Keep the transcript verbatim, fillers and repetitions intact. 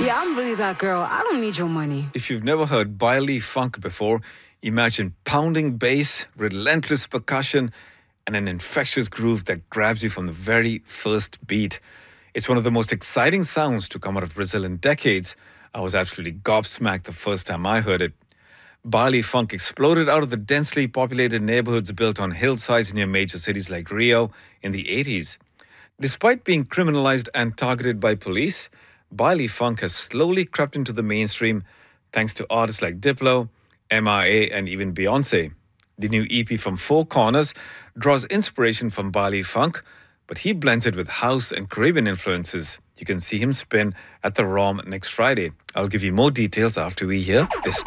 Yeah, I'm really that girl. I don't need your money. If you've never heard Bailey funk before, imagine pounding bass, relentless percussion, and an infectious groove that grabs you from the very first beat. It's one of the most exciting sounds to come out of Brazil in decades. I was absolutely gobsmacked the first time I heard it. Baile funk exploded out of the densely populated neighborhoods built on hillsides near major cities like Rio in the eighties. Despite being criminalized and targeted by police, Baile funk has slowly crept into the mainstream thanks to artists like Diplo, M I A, and even Beyoncé. The new E P from Four Corners draws inspiration from Baile funk, but he blends it with house and Caribbean influences. You can see him spin at the ROM next Friday. I'll give you more details after we hear this track.